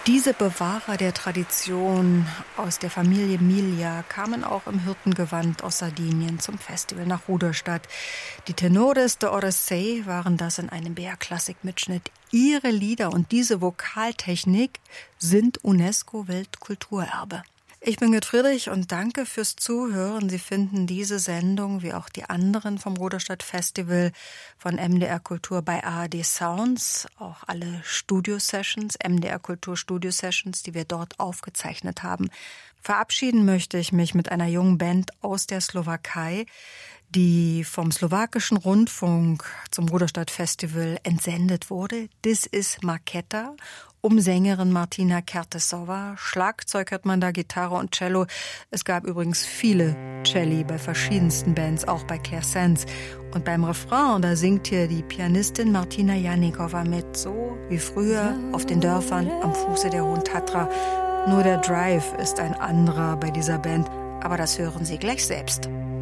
Diese Bewahrer der Tradition aus der Familie Miglia kamen auch im Hirtengewand aus Sardinien zum Festival nach Ruderstadt. Die Tenores de Orsay waren das in einem BR-Klassik-Mitschnitt. Ihre Lieder und diese Vokaltechnik sind UNESCO-Weltkulturerbe. Ich bin Gerd Friedrich und danke fürs Zuhören. Sie finden diese Sendung wie auch die anderen vom Ruderstadt Festival von MDR Kultur bei ARD Sounds. Auch alle Studio-Sessions, MDR Kultur Studio-Sessions, die wir dort aufgezeichnet haben. Verabschieden möchte ich mich mit einer jungen Band aus der Slowakei, die vom slowakischen Rundfunk zum Ruderstadt Festival entsendet wurde. This is Marketa. Sängerin Martina Kertesova, Schlagzeug hört man da, Gitarre und Cello. Es gab übrigens viele Celli bei verschiedensten Bands, auch bei Claire Sands. Und beim Refrain, da singt hier die Pianistin Martina Janikova mit, so wie früher auf den Dörfern am Fuße der Hohen Tatra. Nur der Drive ist ein anderer bei dieser Band, aber das hören Sie gleich selbst.